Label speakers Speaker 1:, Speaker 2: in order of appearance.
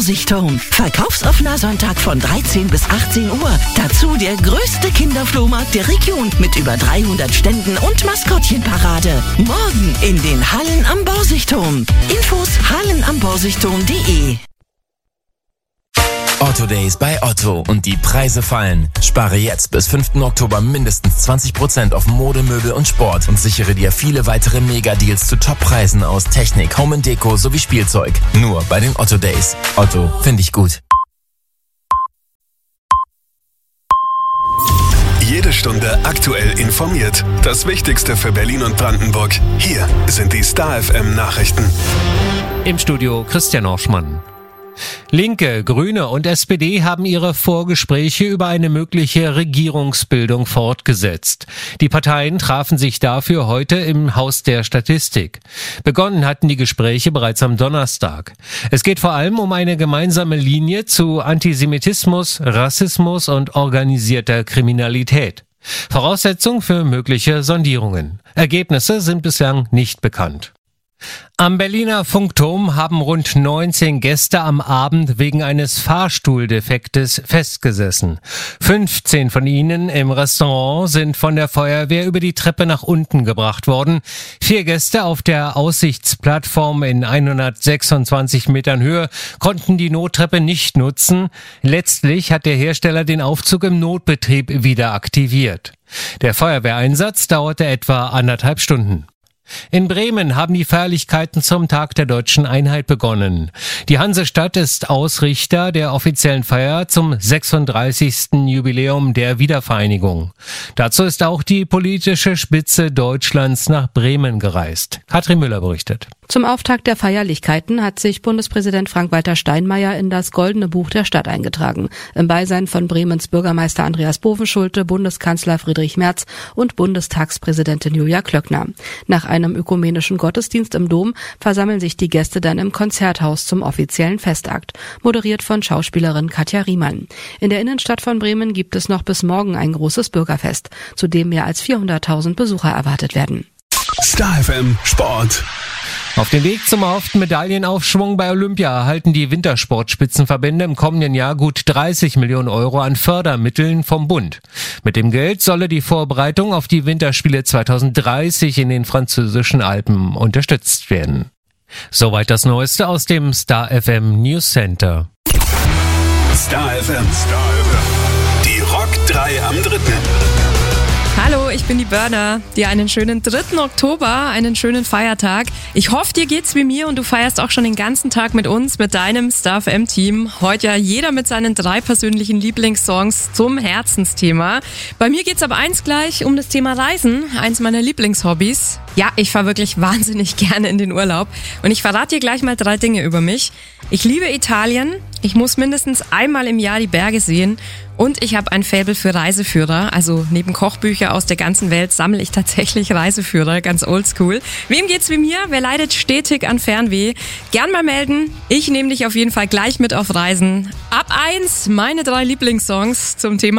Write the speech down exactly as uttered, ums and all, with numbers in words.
Speaker 1: Borsigturm. Verkaufsoffener Sonntag von dreizehn bis achtzehn Uhr. Dazu der größte Kinderflohmarkt der Region mit über dreihundert Ständen und Maskottchenparade. Morgen in den Hallen am Borsigturm. Infos hallenamborsigturm punkt de.
Speaker 2: Otto Days bei Otto und die Preise fallen. Spare jetzt bis fünften Oktober mindestens zwanzig Prozent auf Mode, Möbel und Sport und sichere dir viele weitere Mega-Deals zu Top-Preisen aus Technik, Home und Deko sowie Spielzeug. Nur bei den Otto Days. Otto, finde ich gut.
Speaker 3: Jede Stunde aktuell informiert. Das Wichtigste für Berlin und Brandenburg. Hier sind die Star F M Nachrichten.
Speaker 4: Im Studio Christian Orschmann. Linke, Grüne und S P D haben ihre Vorgespräche über eine mögliche Regierungsbildung fortgesetzt. Die Parteien trafen sich dafür heute im Haus der Statistik. Begonnen hatten die Gespräche bereits am Donnerstag. Es geht vor allem um eine gemeinsame Linie zu Antisemitismus, Rassismus und organisierter Kriminalität. Voraussetzung für mögliche Sondierungen. Ergebnisse sind bislang nicht bekannt. Am Berliner Funkturm haben rund neunzehn Gäste am Abend wegen eines Fahrstuhldefektes festgesessen. fünfzehn von ihnen im Restaurant sind von der Feuerwehr über die Treppe nach unten gebracht worden. Vier Gäste auf der Aussichtsplattform in hundertsechsundzwanzig Metern Höhe konnten die Nottreppe nicht nutzen. Letztlich hat der Hersteller den Aufzug im Notbetrieb wieder aktiviert. Der Feuerwehreinsatz dauerte etwa anderthalb Stunden. In Bremen haben die Feierlichkeiten zum Tag der Deutschen Einheit begonnen. Die Hansestadt ist Ausrichter der offiziellen Feier zum sechsunddreißigsten Jubiläum der Wiedervereinigung. Dazu ist auch die politische Spitze Deutschlands nach Bremen gereist. Katrin Müller berichtet.
Speaker 5: Zum Auftakt der Feierlichkeiten hat sich Bundespräsident Frank-Walter Steinmeier in das Goldene Buch der Stadt eingetragen. Im Beisein von Bremens Bürgermeister Andreas Bovenschulte, Bundeskanzler Friedrich Merz und Bundestagspräsidentin Julia Klöckner. Nach einem ökumenischen Gottesdienst im Dom versammeln sich die Gäste dann im Konzerthaus zum offiziellen Festakt, moderiert von Schauspielerin Katja Riemann. In der Innenstadt von Bremen gibt es noch bis morgen ein großes Bürgerfest, zu dem mehr als vierhunderttausend Besucher erwartet werden.
Speaker 3: Star F M Sport.
Speaker 4: Auf dem Weg zum erhofften Medaillenaufschwung bei Olympia erhalten die Wintersportspitzenverbände im kommenden Jahr gut dreißig Millionen Euro an Fördermitteln vom Bund. Mit dem Geld solle die Vorbereitung auf die Winterspiele zweitausenddreißig in den französischen Alpen unterstützt werden. Soweit das Neueste aus dem Star F M News Center.
Speaker 3: Star F M. Star F M. Die Rock drei am dritten.
Speaker 6: Hallo, ich bin die Burner. Dir einen schönen dritten Oktober, einen schönen Feiertag. Ich hoffe, dir geht's wie mir und du feierst auch schon den ganzen Tag mit uns, mit deinem Star F M Team. Heute ja jeder mit seinen drei persönlichen Lieblingssongs zum Herzensthema. Bei mir geht's ab eins gleich um das Thema Reisen, eins meiner Lieblingshobbys. Ja, ich fahre wirklich wahnsinnig gerne in den Urlaub und ich verrate dir gleich mal drei Dinge über mich. Ich liebe Italien, ich muss mindestens einmal im Jahr die Berge sehen und ich habe ein Faible für Reiseführer. Also neben Kochbücher aus der ganzen Welt sammle ich tatsächlich Reiseführer, ganz oldschool. Wem geht's wie mir? Wer leidet stetig an Fernweh? Gern mal melden. Ich nehme dich auf jeden Fall gleich mit auf Reisen. Ab eins meine drei Lieblingssongs zum Thema